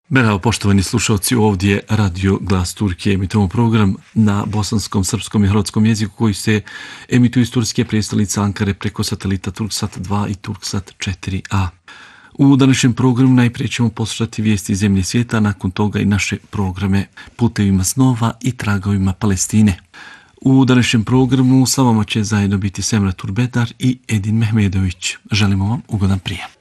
Bravo, poštovani slušalci, ovdje je Radio Glas Turke. Emitujemo program na bosanskom, srpskom i hrvatskom jeziku koji se emituje iz Turske prijestolnice Ankare preko satelita Turksat 2 i Turksat 4a. U današnjem programu najprije ćemo poslušati vijesti iz zemlje svijeta, nakon toga i naše programe Putevima snova i Tragovima Palestine. U današnjem programu sa vama će zajedno biti Semra Turbedar i Edin Mehmedović. Želimo vam ugodan prijem.